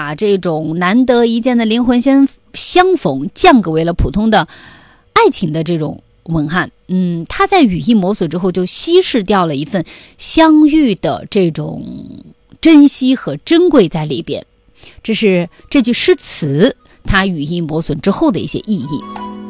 把这种难得一见的灵魂相逢降格为了普通的爱情的这种文案。它在语义磨损之后就稀释掉了一份相遇的这种珍惜和珍贵在里边。这是这句诗词它语义磨损之后的一些意义。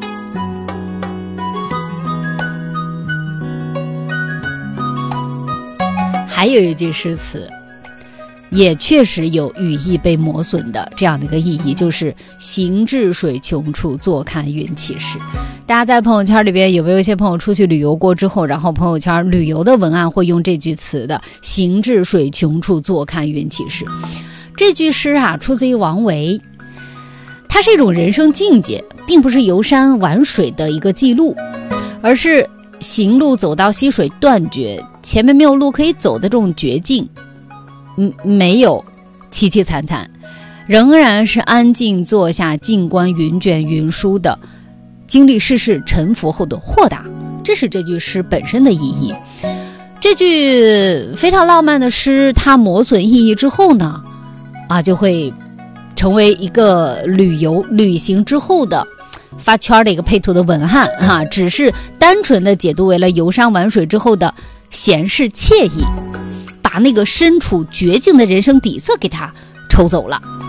还有一句诗词也确实有语义被磨损的这样的一个意义，就是行至水穷处，坐看云起时。大家在朋友圈里边有没有一些朋友出去旅游过之后，然后朋友圈旅游的文案会用这句词的，行至水穷处，坐看云起时。这句诗出自于王维，它是一种人生境界，并不是游山玩水的一个记录，而是行路走到溪水断绝，前面没有路可以走的这种绝境，没有凄凄惨惨，仍然是安静坐下，静观云卷云舒的经历世事沉浮后的豁达。这是这句诗本身的意义。这句非常浪漫的诗，它磨损意义之后呢，就会成为一个旅行之后的发圈的一个配图的文案只是单纯的解读为了游山玩水之后的闲适惬意，把那个身处绝境的人生底色给它抽走了。